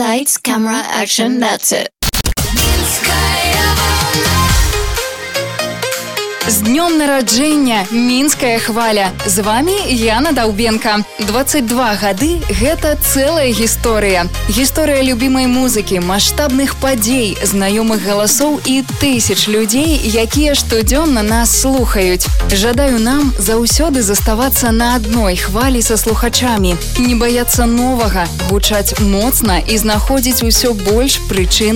Lights, camera, action, that's it. З днем нараджэння, мінская хваля. З вами Яна Даўбенка. 22 гады – гэта цэлая гісторыя. Гісторыя любімай музыкі, маштабных падзей, знаёмых галасоў і тысяч людзей, якія штодзённа нас слухаюць. Жадаю нам заўсёды заставацца на адной хвалі са слухачамі, не баяцца новага, гучаць моцна і знаходзіць усё больш прычын